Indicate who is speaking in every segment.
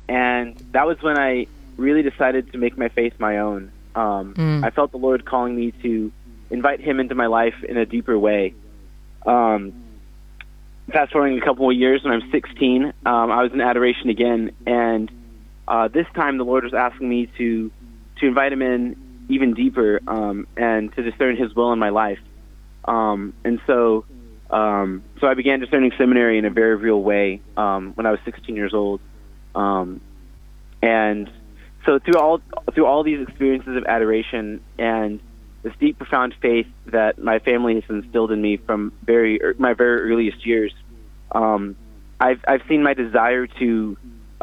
Speaker 1: And that was when I really decided to make my faith my own. I felt the Lord calling me to invite him into my life in a deeper way. Fast forwarding a couple of years, when I'm 16, I was in adoration again, and this time the Lord was asking me to invite him in even deeper, and to discern his will in my life. And so I began discerning seminary in a very real way when I was 16 years old. And so through all these experiences of adoration and this deep, profound faith that my family has instilled in me from my very earliest years, I've seen my desire to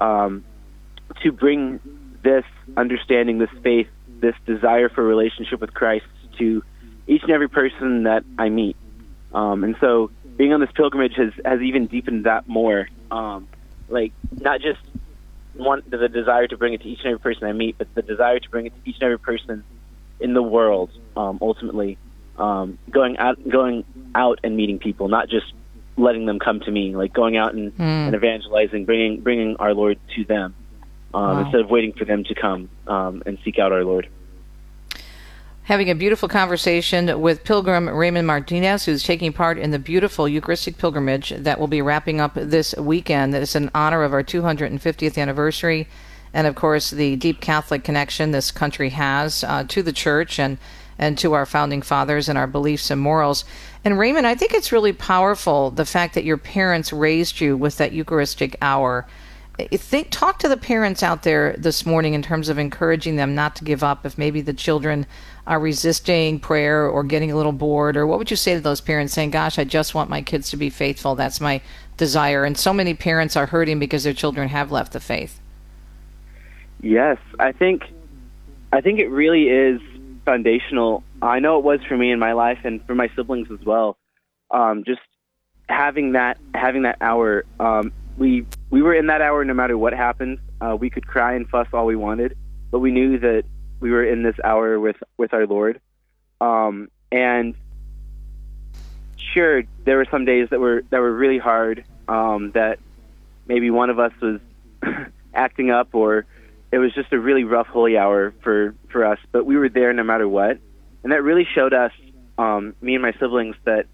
Speaker 1: bring this understanding, this faith, this desire for a relationship with Christ to each and every person that I meet. And so being on this pilgrimage has even deepened that more. Not just the desire to bring it to each and every person I meet, but the desire to bring it to each and every person in the world, ultimately, going out and meeting people, not just letting them come to me, like going out and evangelizing, bringing our Lord to them, instead of waiting for them to come and seek out our Lord.
Speaker 2: Having a beautiful conversation with Pilgrim Raymond Martinez, who's taking part in the beautiful Eucharistic pilgrimage that will be wrapping up this weekend. It's in honor of our 250th anniversary, and of course the deep Catholic connection this country has to the Church and to our founding fathers and our beliefs and morals. And Raymond, I think it's really powerful, the fact that your parents raised you with that Eucharistic hour. Talk to the parents out there this morning in terms of encouraging them not to give up if maybe the children are resisting prayer or getting a little bored, or what would you say to those parents saying, gosh, I just want my kids to be faithful, that's my desire? And so many parents are hurting because their children have left the faith.
Speaker 1: Yes, I think it really is foundational. I know it was for me in my life and for my siblings as well. Just having that hour, we were in that hour no matter what happened. We could cry and fuss all we wanted, but we knew that we were in this hour with our Lord. And sure, there were some days that were really hard, that maybe one of us was acting up, or it was just a really rough holy hour for us, but we were there no matter what. And that really showed us, me and my siblings, that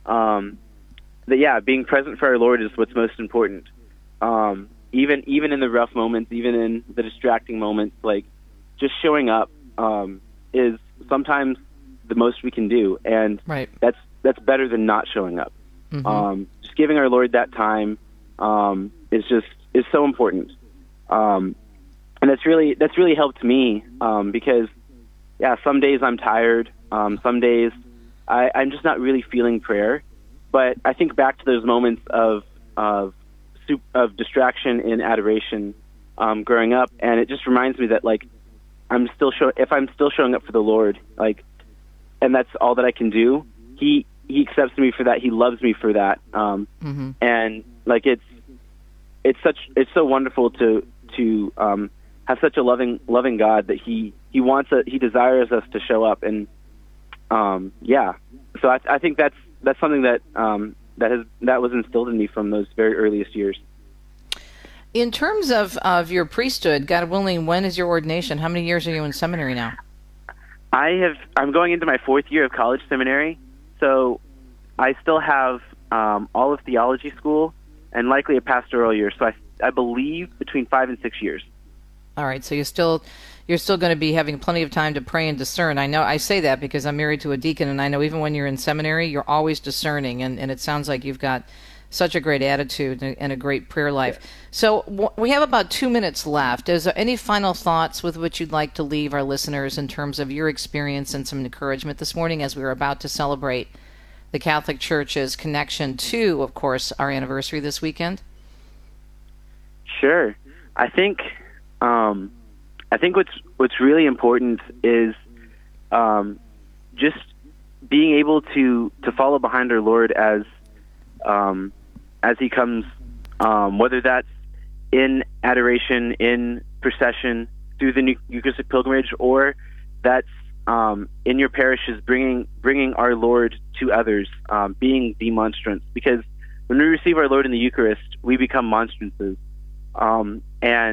Speaker 1: being present for our Lord is what's most important. Even in the rough moments, even in the distracting moments, like just showing up is sometimes the most we can do, and
Speaker 2: right.
Speaker 1: That's better than not showing up. Just giving our Lord that time is so important, and that's really helped me, because some days I'm tired, some days I'm just not really feeling prayer, but I think back to those moments of distraction in adoration growing up, and it just reminds me that if I'm still showing up for the Lord, and that's all that I can do, He accepts me for that. He loves me for that, and it's so wonderful to have such a loving God that He desires us to show up, and so I think that's something that was instilled in me from those very earliest years.
Speaker 2: In terms of your priesthood, God willing, when is your ordination? How many years are you in seminary now?
Speaker 1: I'm going into my 4th year of college seminary, so I still have all of theology school and likely a pastoral year. So I believe between 5 and 6 years.
Speaker 2: All right, so you're still going to be having plenty of time to pray and discern. I know I say that because I'm married to a deacon, and I know even when you're in seminary, you're always discerning, and it sounds like you've got such a great attitude and a great prayer life. Yeah. So we have about 2 minutes left. Is there any final thoughts with which you'd like to leave our listeners in terms of your experience and some encouragement this morning as we are about to celebrate the Catholic Church's connection to, of course, our anniversary this weekend?
Speaker 1: Sure. I think what's really important is just being able to follow behind our Lord as He comes, whether that's in adoration, in procession, through the Eucharistic pilgrimage, or that's in your parishes, bringing our Lord to others, being the monstrance. Because when we receive our Lord in the Eucharist, we become monstrances, and